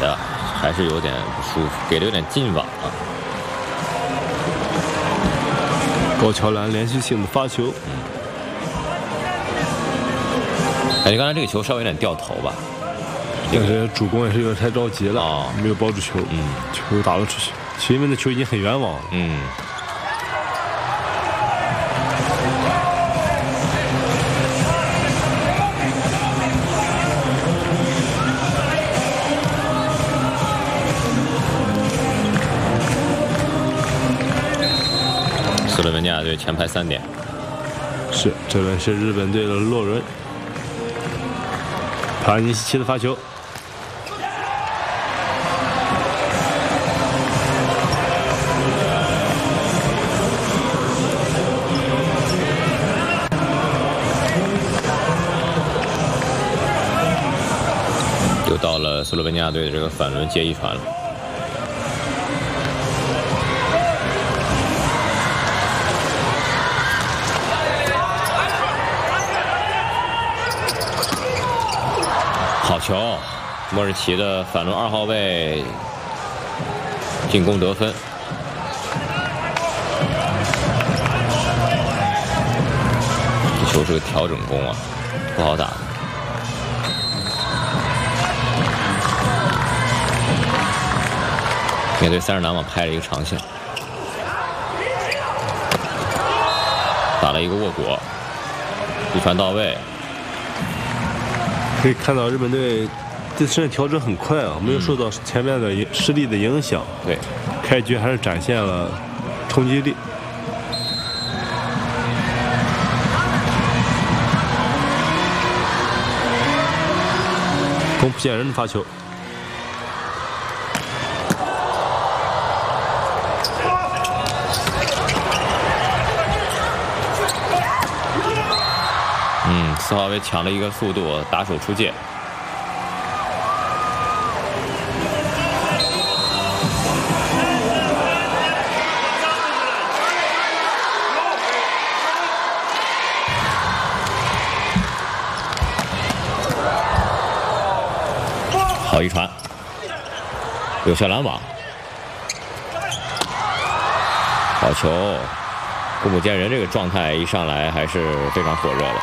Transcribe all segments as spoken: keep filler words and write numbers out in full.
的，还是有点不舒服，给的有点近网啊。 高桥兰连续性的发球， 嗯，感觉刚才这个球稍微有点掉头吧， 但是主攻也是有点太着急了， 哦、 没有保住球， 嗯， 球打了出去，其实那球已经很远网了， 嗯。斯洛文尼亚队前排三点， 是这轮是日本队的洛伦，帕尼西奇的发球， 又到了斯洛文尼亚队的这个反轮接一传了。好球！莫日奇的反轮二号位进攻得分。这球是个调整攻啊，不好打。面对三十拦网拍了一个长线，打了一个握果，一传到位。 可以看到日本队自身调整很快啊，没有受到前面的失利的影响。 对， 开局还是展现了冲击力。宫浦健人的发球， 嗯，四号位抢了一个速度，打手出界。好一传，有效拦网，好球！宫浦健人这个状态一上来还是非常火热的。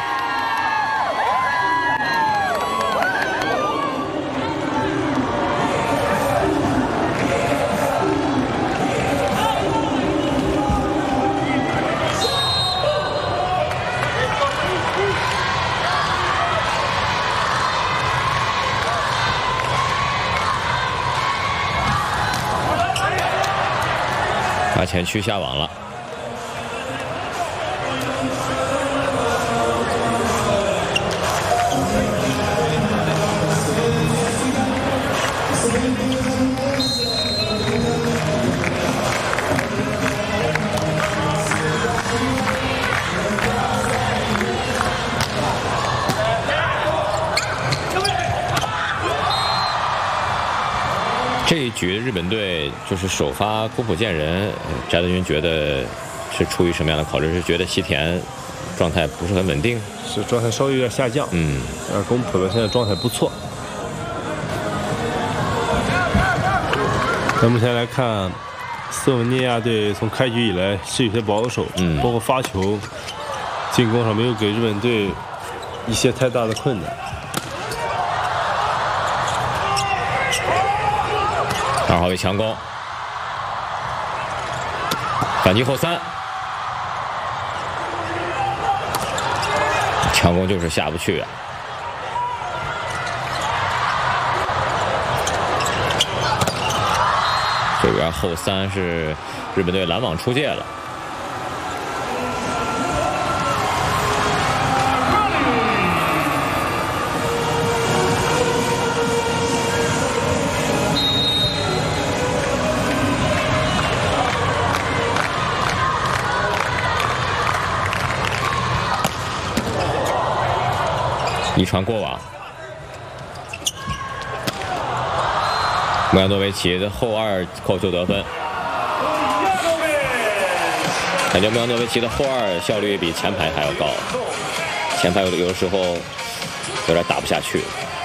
他前区下网了，这一局日本队就是首发宫浦健人，翟德军觉得是出于什么样的考虑？是觉得西田状态不是很稳定， 是状态稍微有点下降。 嗯， 而宫浦的现在状态不错。那目前来看，斯洛文尼亚队从开局以来是有些保守， 嗯， 包括发球、进攻上没有给日本队一些太大的困难。 二号位强攻，反击后三，强攻就是下不去啊。这边后三是日本队拦网出界了。一传过网，莫扬诺维奇的后二扣球得分，感觉莫扬诺维奇的后二效率比前排还要高，前排有的有的时候有点打不下去。